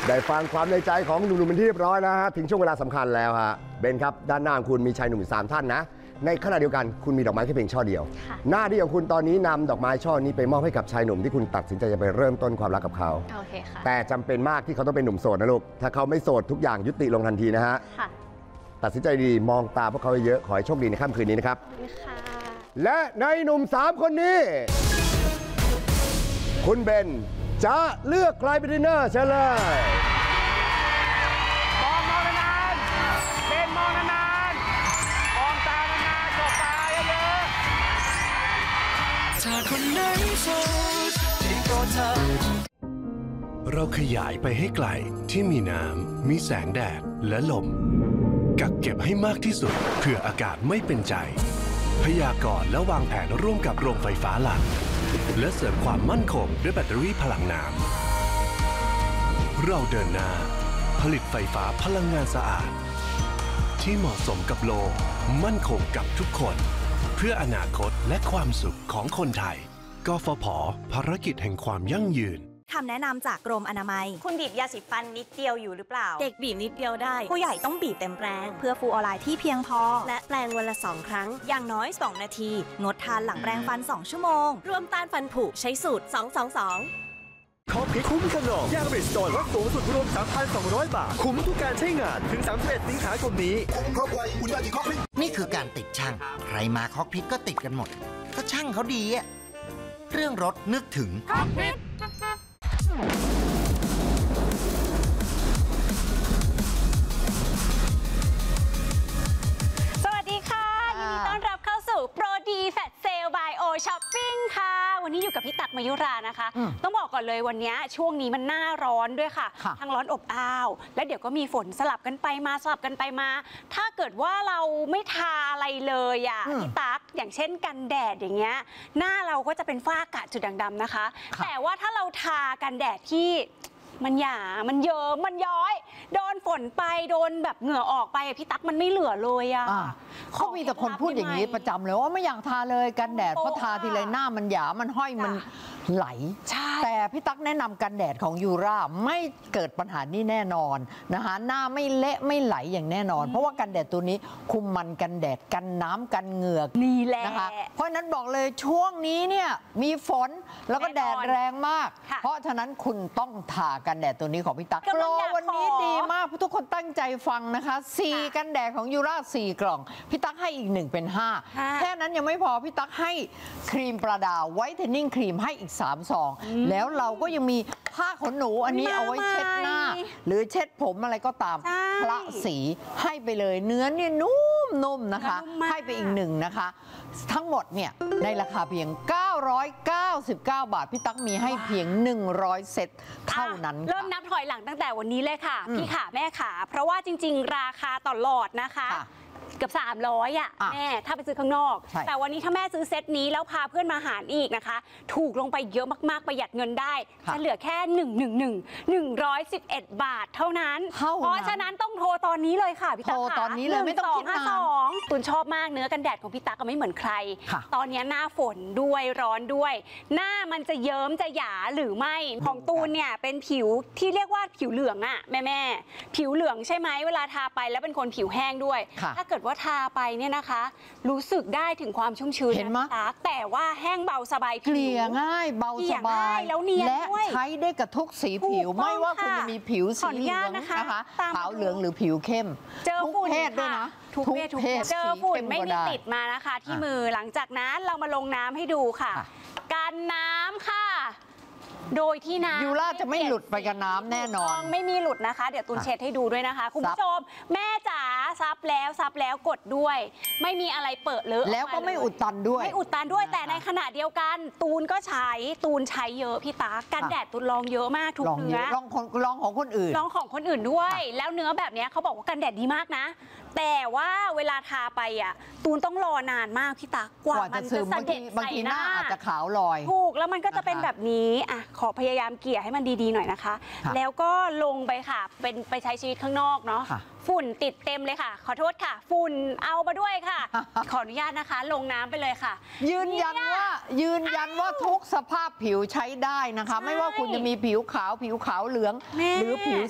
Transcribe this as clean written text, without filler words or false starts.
ได้ฟังความในใจของหนุ่มๆเป็นที่เรียบร้อยนะฮะถึงช่วงเวลาสำคัญแล้วฮะเบนครับด้านหน้าของคุณมีชายหนุ่ม3ท่านนะในขณะเดียวกันคุณมีดอกไม้แค่เพียงช่อเดียวหน้าที่ของคุณตอนนี้นำดอกไม้ช่อนี้ไปมอบให้กับชายหนุ่มที่คุณตัดสินใจจะไปเริ่มต้นความรักกับเขาโอเคค่ะแต่จำเป็นมากที่เขาต้องเป็นหนุ่มโสดนะลูกถ้าเขาไม่โสดทุกอย่างยุติลงทันทีนะฮะตัดสินใจดีมองตาพวกเขาเยอะขอให้โชคดีในค่ำคืนนี้นะครับและในหนุ่ม3คนนี้คุณเบนจะเลือกใครเป็นดินเนอร์เชิญเลยมองนานๆเบนมองนานๆมองตานานๆจบตาเยอะๆถ้าคนไหนโสดที่โปรดเธอเราขยายไปให้ไกลที่มีน้ำมีแสงแดดและลมกักเก็บให้มากที่สุดเพื่ออากาศไม่เป็นใจพยากรณ์และวางแผนร่วมกับโรงไฟฟ้าหลักและเสริมความมั่นคงด้วยแบตเตอรี่พลังน้ำเราเดินหน้าผลิตไฟฟ้าพลังงานสะอาดที่เหมาะสมกับโลกมั่นคงกับทุกคนเพื่ออนาคตและความสุขของคนไทยกฟผ.ภารกิจแห่งความยั่งยืนคำแนะนำจากกรมอนามัยคุณบีบยาสีฟันนิดเดียวอยู่หรือเปล่าเด็กบีบนิดเดียวได้ผู้ใหญ่ต้องบีบเต็มแปรงเพื่อฟลูออไรด์ที่เพียงพอและแปรงวันละ2 ครั้งอย่างน้อย2 นาทีงดทานหลังแปรงฟัน2 ชั่วโมงรวมต้านฟันผุใช้สูตร222 คอพิคุ้มขนมยาบริสโตนลดสูงสุดรวม 3,200 บาทคุ้มทุกการใช้งานถึง31 สิงหาคมนี้คุ้มครบไวอุ่นยาที่คอกพิษนี่คือการติดช่างใครมาคอกพิษก็ติดกันหมดก็ช่างเขาดีอะเรื่องรถนึกถึงคอกพิษสวัสดีค่ะยินดีต้อนรับเข้าสู่โปรดีแฟตเซลบายโอช้อปปิ้งค่ะวันนี้อยู่กับพี่ตั๊กมายุรานะคะต้องบอกก่อนเลยวันนี้ช่วงนี้มันหน้าร้อนด้วยค่ะทั้งร้อนอบอ้าวและเดี๋ยวก็มีฝนสลับกันไปมาสลับกันไปมาถ้าเกิดว่าเราไม่ทาอะไรเลยอ่ะพี่ตั๊กอย่างเช่นกันแดดอย่างเงี้ยหน้าเราก็จะเป็นฝ้ากระจุดด่างดำนะคะแต่ว่าถ้าเราทากันแดดที่มันหยามันเยิ้มมันย้อยโดนฝนไปโดนแบบเหงื่อออกไปพี่ตั๊กมันไม่เหลือเลยอ่ะเขามีแต่คนพูดอย่างนี้ประจำเลยว่าไม่อยากทาเลยกันแดดเพราะทาทีไรหน้ามันหยามันห้อยมันไหลแต่พี่ตั๊กแนะนำกันแดดของยูราไม่เกิดปัญหานี้แน่นอนนะคะหน้าไม่เละไม่ไหลอย่างแน่นอนเพราะว่ากันแดดตัวนี้คุมมันกันแดดกันน้ำกันเหงือกนี่แหละนะคะเพราะนั้นบอกเลยช่วงนี้เนี่ยมีฝนแล้วก็แดดแรงมากเพราะฉะนั้นคุณต้องทากันแดดตัวนี้ของพี่ตั๊กโปรวันนี้ดีมากทุกคนตั้งใจฟังนะคะ4กันแดดของยูรา4 กล่องพี่ตั๊กให้อีก1เป็น5แค่นั้นยังไม่พอพี่ตั๊กให้ครีมประดาไวท์เทนนิ่งครีมให้อีก3 ซองแล้วเราก็ยังมีผ้าขนหนูอันนี้เอาไว้เช็ดหน้าหรือเช็ดผมอะไรก็ตามพระสีให้ไปเลยเนื้อเนี่ยนุ่มๆนะคะให้ไปอีก1นะคะทั้งหมดเนี่ยในราคาเพียง999 บาทพี่ตั๊กมีให้เพียง100 เซตเท่านั้นเริ่มนับถอยหลังตั้งแต่วันนี้เลยค่ะพี่ขาแม่ขาเพราะว่าจริงๆราคาต่อหลอดนะคะเกือบ300อ่ะแม่ถ้าไปซื้อข้างนอกแต่วันนี้ถ้าแม่ซื้อเซตนี้แล้วพาเพื่อนมาหารอีกนะคะถูกลงไปเยอะมากๆประหยัดเงินได้จะเหลือแค่111 บาทเท่านั้นเพราะฉะนั้นต้องโทรตอนนี้เลยค่ะพี่ตั๊กตอนนี้เลยไม่ต้องคิดนานตูนชอบมากเนื้อกันแดดของพี่ตั๊กไม่เหมือนใครตอนนี้หน้าฝนด้วยร้อนด้วยหน้ามันจะเยิ้มจะหยาหรือไม่ของตูนเนี่ยเป็นผิวที่เรียกว่าผิวเหลืองอะแม่ผิวเหลืองใช่ไหมเวลาทาไปแล้วเป็นคนผิวแห้งด้วยถ้าเกิดว่าทาไปเนี่ยนะคะรู้สึกได้ถึงความชุ่มชื้นนะคะแต่ว่าแห้งเบาสบายผิวเกลี่ยง่ายเบาสบายแล้วเนียนและใช้ได้กับทุกสีผิวไม่ว่าคุณจะมีผิวสีเหลืองนะคะขาวเหลืองหรือผิวเข้มเจอฝุ่นเพศด้วยนะทุกเพศเจอฝุ่นไม่มีติดมานะคะที่มือหลังจากนั้นเรามาลงน้ำให้ดูค่ะกันน้ำค่ะโดยที่น้ำยูราจะไม่หลุดไปกับน้ำแน่นอนไม่มีหลุดนะคะเดี๋ยวตูนเช็ดให้ดูด้วยนะคะคุณผู้ชมแม่จ๋าซับแล้วกดด้วยไม่มีอะไรเปิดเลอะแล้วก็ไม่อุดตันด้วยไม่อุดตันด้วยแต่ในขณะเดียวกันตูนใช้เยอะพี่ตากันแดดตูนลองเยอะมากทุกเนื้อลองของคนอื่นด้วยแล้วเนื้อแบบนี้เขาบอกว่ากันแดดดีมากนะแต่ว่าเวลาทาไปอ่ะตูนต้องรอนานมากพี่ตากว่ามันจะเสด็จใส่หน้าอาจจะขาวลอยถูกแล้วมันก็จะเป็นแบบนี้อ่ะขอพยายามเกลี่ยให้มันดีๆหน่อยนะคะแล้วก็ลงไปค่ะเป็นไปใช้ชีวิตข้างนอกเนาะฝุ่นติดเต็มเลยค่ะขอโทษค่ะฝุ่นเอามาด้วยค่ะขออนุญาตนะคะลงน้ำไปเลยค่ะยืนยันว่าทุกสภาพผิวใช้ได้นะคะไม่ว่าคุณจะมีผิวขาวเหลืองหรือผิว